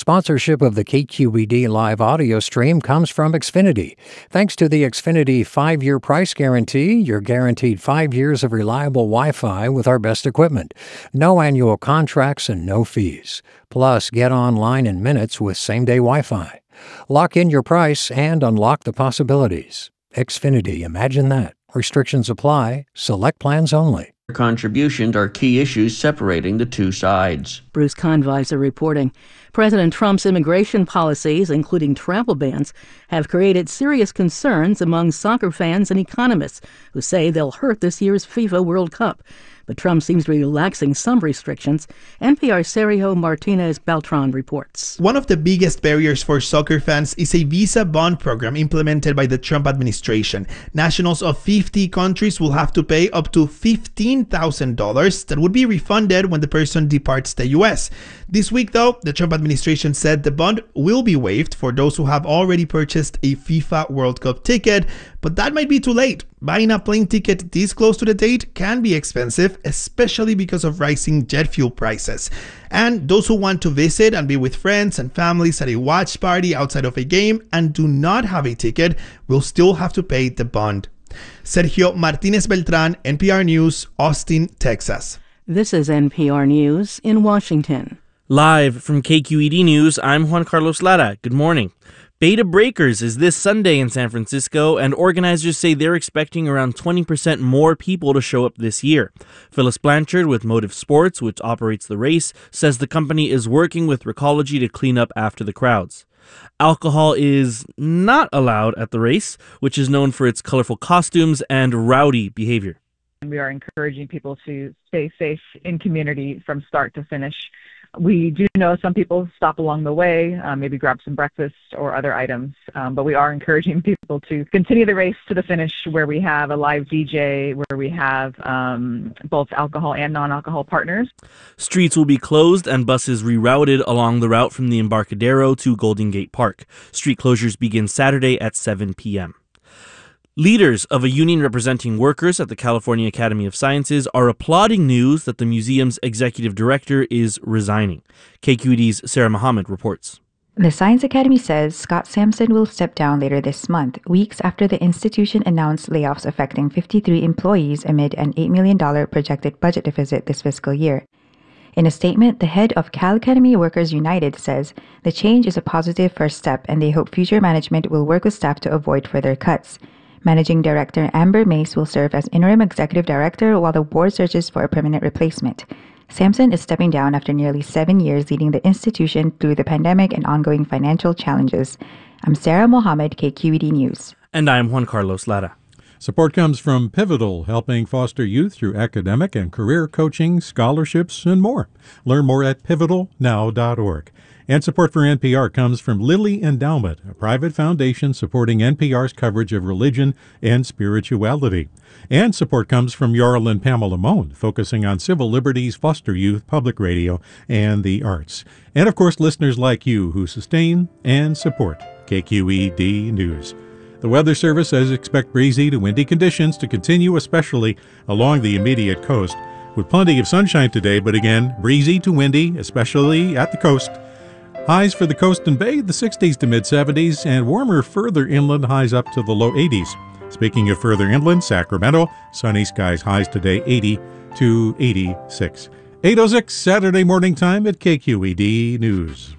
Sponsorship of the KQED live audio stream comes from Xfinity. Thanks to the Xfinity 5-year price guarantee, you're guaranteed 5 years of reliable Wi-Fi with our best equipment. No annual contracts and no fees. Plus, get online in minutes with same-day Wi-Fi. Lock in your price and unlock the possibilities. Xfinity, imagine that. Restrictions apply. Select plans only. Contributions are key issues separating the two sides. Bruce Kahnweiser reporting. President Trump's immigration policies, including travel bans, have created serious concerns among soccer fans and economists who say they'll hurt this year's FIFA World Cup. But Trump seems to be relaxing some restrictions. NPR's Sergio Martinez Beltran reports. One of the biggest barriers for soccer fans is a visa bond program implemented by the Trump administration. Nationals of 50 countries will have to pay up to $15,000 that would be refunded when the person departs the U.S. This week, though, the Trump administration said the bond will be waived for those who have already purchased a FIFA World Cup ticket, but that might be too late. Buying a plane ticket this close to the date can be expensive, especially because of rising jet fuel prices. And those who want to visit and be with friends and families at a watch party outside of a game and do not have a ticket will still have to pay the bond. Sergio Martinez Beltran, NPR News, Austin, Texas. This is NPR News in Washington. Live from KQED News, I'm Juan Carlos Lara. Good morning. Beta Breakers is this Sunday in San Francisco, and organizers say they're expecting around 20% more people to show up this year. Phyllis Blanchard with Motive Sports, which operates the race, says the company is working with Recology to clean up after the crowds. Alcohol is not allowed at the race, which is known for its colorful costumes and rowdy behavior. We are encouraging people to stay safe in community from start to finish. We do know some people stop along the way, maybe grab some breakfast or other items, but we are encouraging people to continue the race to the finish where we have a live DJ, where we have both alcohol and non-alcohol partners. Streets will be closed and buses rerouted along the route from the Embarcadero to Golden Gate Park. Street closures begin Saturday at 7 p.m. Leaders of a union representing workers at the California Academy of Sciences are applauding news that the museum's executive director is resigning. KQED's Sarah Mohammed reports. The Science Academy says Scott Sampson will step down later this month, weeks after the institution announced layoffs affecting 53 employees amid an $8 million projected budget deficit this fiscal year. In a statement, the head of Cal Academy Workers United says the change is a positive first step and they hope future management will work with staff to avoid further cuts. Managing Director Amber Mace will serve as interim executive director while the board searches for a permanent replacement. Sampson is stepping down after nearly 7 years leading the institution through the pandemic and ongoing financial challenges. I'm Sarah Mohammed, KQED News. And I'm Juan Carlos Lara. Support comes from Pivotal, helping foster youth through academic and career coaching, scholarships, and more. Learn more at pivotalnow.org. And support for NPR comes from Lilly Endowment, a private foundation supporting NPR's coverage of religion and spirituality. And support comes from Yarl and Pamela Mohn, focusing on civil liberties, foster youth, public radio, and the arts. And, of course, listeners like you who sustain and support KQED News. The Weather Service says expect breezy to windy conditions to continue, especially along the immediate coast, with plenty of sunshine today, but again, breezy to windy, especially at the coast. Highs for the coast and bay, the 60s to mid-70s, and warmer further inland, highs up to the low 80s. Speaking of further inland, Sacramento, sunny skies, highs today 80 to 86. 8:06 Saturday morning time at KQED News.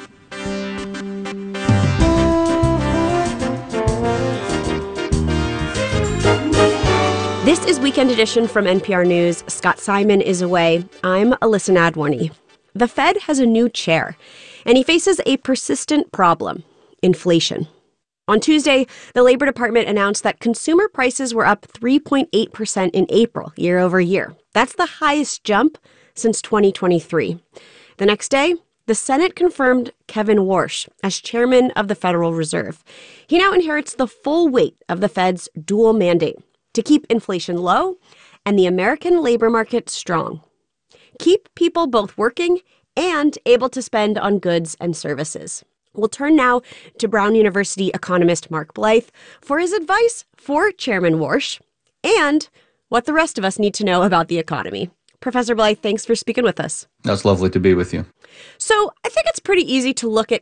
This is Weekend Edition from NPR News. Scott Simon is away. I'm Alyssa Nadworny. The Fed has a new chair, and he faces a persistent problem: inflation. On Tuesday, the Labor Department announced that consumer prices were up 3.8% in April, year over year. That's the highest jump since 2023. The next day, the Senate confirmed Kevin Warsh as chairman of the Federal Reserve. He now inherits the full weight of the Fed's dual mandate to keep inflation low and the American labor market strong. Keep people both working and able to spend on goods and services. We'll turn now to Brown University economist Mark Blythe for his advice for Chairman Warsh and what the rest of us need to know about the economy. Professor Blythe, thanks for speaking with us. That's lovely to be with you. So I think it's pretty easy to look at